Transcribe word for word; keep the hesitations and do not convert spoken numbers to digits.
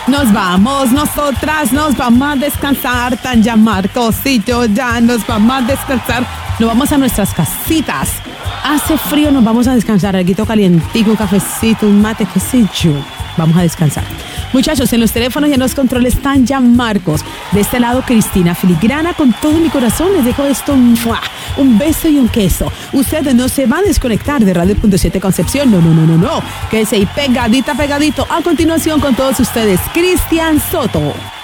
Nos vamos, nosotras nos vamos a descansar. Tanya, Marcos y yo ya nos vamos a descansar. Nos vamos a nuestras casitas. Hace frío, nos vamos a descansar. Alguito calientico, un cafecito, un mate, qué sé yo. Vamos a descansar. Muchachos, en los teléfonos y en los controles están ya Marcos. De este lado, Cristina Filigrana. Con todo mi corazón les dejo esto. ¡Mua! Un beso y un queso. Usted no se va a desconectar de Radio Punto siete Concepción. No, no, no, no, no. Quédese ahí pegadita, pegadito. A continuación con todos ustedes, Cristian Soto.